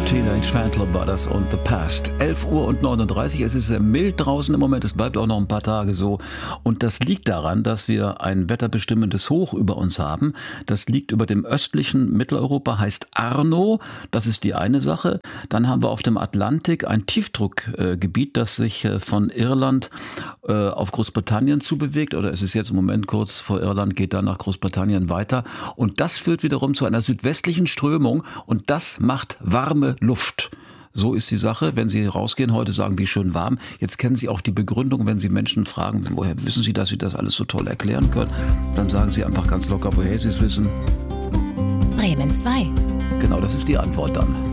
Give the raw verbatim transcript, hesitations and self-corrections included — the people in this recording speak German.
Teenage Phantom war das und The Past. elf Uhr und neununddreißig, es ist sehr mild draußen im Moment, es bleibt auch noch ein paar Tage so. Und das liegt daran, dass wir ein wetterbestimmendes Hoch über uns haben. Das liegt über dem östlichen Mitteleuropa, heißt Arno, das ist die eine Sache. Dann haben wir auf dem Atlantik ein Tiefdruckgebiet, das sich von Irland auf Großbritannien zubewegt. Oder es ist jetzt im Moment kurz vor Irland, geht dann nach Großbritannien weiter. Und das führt wiederum zu einer südwestlichen Strömung und das macht warme Luft. So ist die Sache. Wenn Sie rausgehen heute, sagen, wie schön warm. Jetzt kennen Sie auch die Begründung, wenn Sie Menschen fragen, woher wissen Sie, dass Sie das alles so toll erklären können? Dann sagen Sie einfach ganz locker, woher Sie es wissen. Bremen zwei. Genau, das ist die Antwort dann.